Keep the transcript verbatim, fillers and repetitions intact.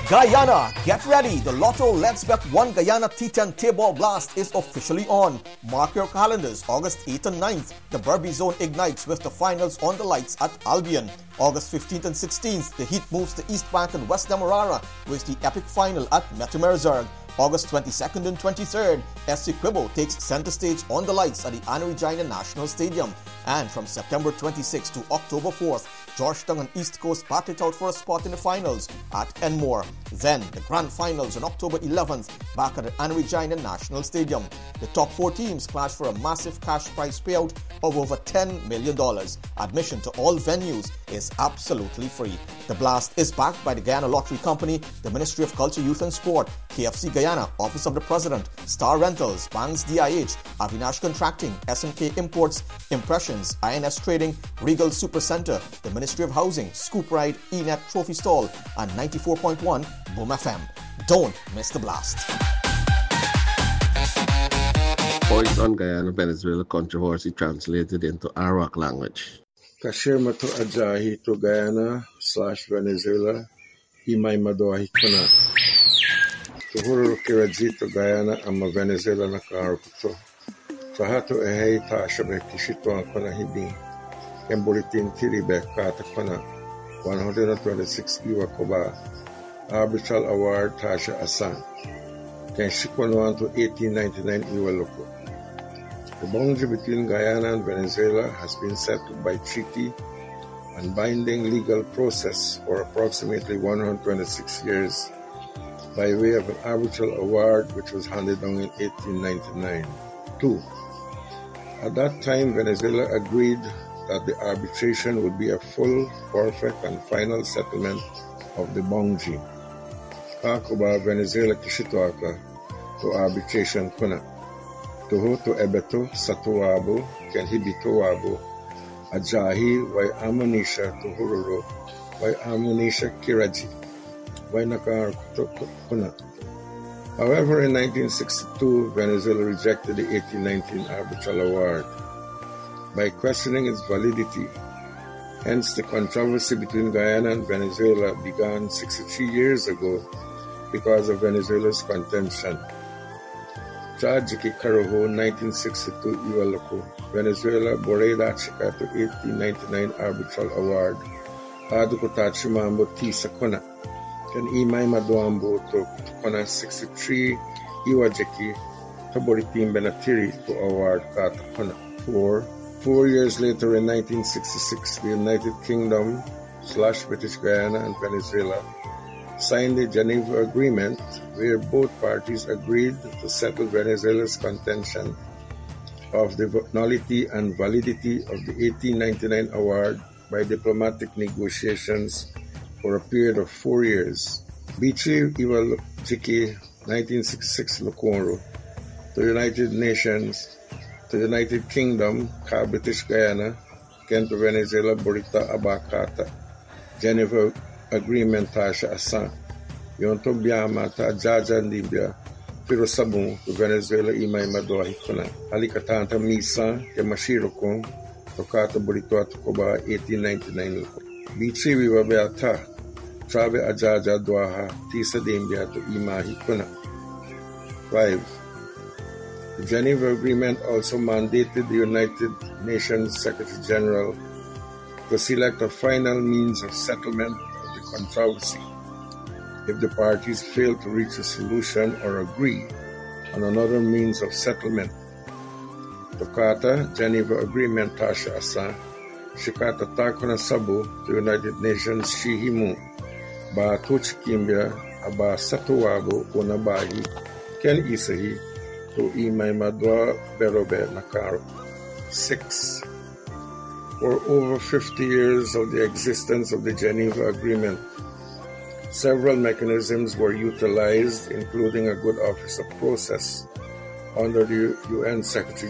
Guyana, get ready. The Lotto Let's Bet one Guyana T ten Table Blast is officially on. Mark your calendars. August eighth and ninth, the Berby Zone ignites with the finals on the lights at Albion. August fifteenth and sixteenth, the Heat moves to East Bank and West Demerara with the epic final at Metamerzerg. August twenty-second and twenty-third, Essequibo takes center stage on the lights at the Anne Regina National Stadium. And from September twenty-sixth to October fourth, Georgetown and East Coast battle it out for a spot in the finals at Enmore. Then, the grand finals on October eleventh, back at the Anne Regina National Stadium. The top four teams clash for a massive cash prize payout of over ten million dollars. Admission to all venues is absolutely free. The blast is backed by the Guyana Lottery Company, the Ministry of Culture, Youth and Sport, K F C Guyana, Office of the President, Star Rentals, Banks D I H, Avinash Contracting, S and K Imports, Impressions, I N S Trading, Regal Supercenter, the Ministry of Housing, Scoop Ride, E Net Trophy Stall, and ninety-four point one Boom F M. Don't miss the blast. Points on Guyana-Venezuela controversy translated into Arawak language. Kashirma to Ajahi to Guyana slash Venezuela, Imay Madoahi Kuna. Tuhuru Kiraji to Guyana, ama Venezuela na Karakuto. Tahato Ehei Tashabe Kishito and Kuna Hidi. Kemburitin Tiribe Kata Kuna. one hundred twenty-six Iwa Koba. Arbitral Award Tasha Asan. Ken Shikonoan to eighteen ninety-nine Iwa Loko. The boundary between Guyana and Venezuela has been settled by treaty and binding legal process for approximately one hundred twenty-six years by way of an arbitral award which was handed down in eighteen ninety-nine. Two, at that time, Venezuela agreed that the arbitration would be a full, perfect, and final settlement of the boundary. Kakuba Venezuela Kishitoaka to arbitration kuna. Toho to Ebeto Satuabo Ken Hibitoabo Ajahi Wai Amonisha to Hururo Wai Amonisha Kiraji Wai Nakar Kuna. However, in nineteen sixty-two, Venezuela rejected the eighteen nineteen arbitral award by questioning its validity. Hence, the controversy between Guyana and Venezuela began sixty-three years ago because of Venezuela's contention. Chajiki Karaho, nineteen sixty-two, Iwaloko, Venezuela, Boreda Chika to eighteen ninety-nine arbitral award, Adukotachi Mambo Tisa Kona, Ken Imay Madoambo to Kona sixty-three, Iwajeki, Taboritim Benatiri to award Kata Kona. Four, four years later in nineteen sixty-six, the United Kingdom slash British Guyana and Venezuela signed the Geneva Agreement, where both parties agreed to settle Venezuela's contention of the nullity and validity of the eighteen ninety-nine award by diplomatic negotiations for a period of four years. Bichi Iwal Chiki, nineteen sixty-six Lokonro, to the United Nations, to the United Kingdom, Ka British Guyana, Kento Venezuela, Borita Abakata, Geneva Agreement Tasha Asan. Yonto Biama ta Jaja Libya, Piro Sabun to Venezuela Imay Madoahi Kuna. Alikatanta Misa, Yamashiro Tokata Borito Tokoba eighteen ninety-nine. Bichi Viva Beata, Trave Ajaja Doaha, Tisa Dembia to Imahi Kuna. Five. The Geneva Agreement also mandated the United Nations Secretary General to select a final means of settlement of the controversy if the parties fail to reach a solution or agree on another means of settlement. Tokata Geneva Agreement Tasha Asa, Shikata Takona Sabu to United Nations Shihimu, Ba Tuchikimbia, Aba Satuabo, Unabahi, Ken Isahi, to Imay Madwa Berobe Nakaro. Six. For over fifty years of the existence of the Geneva Agreement, several mechanisms were utilized, including a good officer process under the U N Secretary